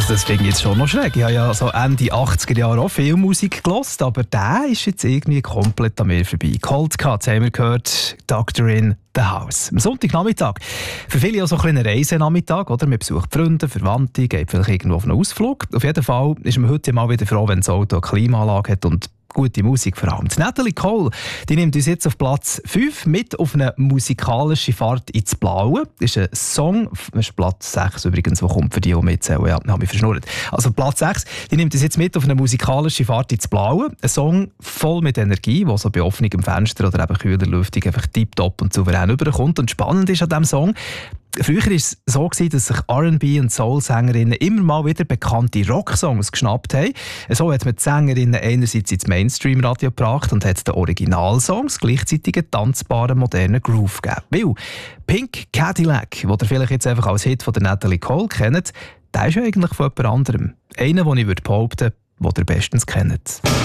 Also das finde ich jetzt schon noch schräg. Ich habe ja so Ende 80er Jahre auch viel Musik gehört, aber der ist jetzt irgendwie komplett an mir vorbei. Cold Cuts haben wir gehört, Doctor in the House. Am Sonntagnachmittag. Für viele auch so ein kleiner Reisenachmittag, oder? Man besucht Freunde, Verwandte, geht vielleicht irgendwo auf einen Ausflug. Auf jeden Fall ist man heute mal wieder froh, wenn das Auto eine Klimaanlage hat und gute Musik vor allem. Die Natalie Cole, die nimmt uns jetzt auf Platz 5 mit auf eine musikalische Fahrt ins Blaue. Das ist ein Song, das ist Platz 6 übrigens, der kommt für die, die mitzählen. Ja, habe mich verschnurrt. Also Platz 6, die nimmt uns jetzt mit auf eine musikalische Fahrt ins Blaue. Ein Song voll mit Energie, der so bei offenem Fenster oder eben kühler Lüftung einfach tipptopp und souverän überkommt. Und spannend ist an diesem Song, früher war es so, dass sich R&B- und Soul-Sängerinnen immer mal wieder bekannte Rocksongs geschnappt haben. So hat man die Sängerinnen einerseits ins Mainstream-Radio gebracht und hat den Originalsongs gleichzeitig einen tanzbaren, modernen Groove gegeben. Weil Pink Cadillac, den ihr vielleicht jetzt einfach als Hit von der Natalie Cole kennt, der ist ja eigentlich von jemand anderem. Einer, den ich behaupten würde, den ihr bestens kennt.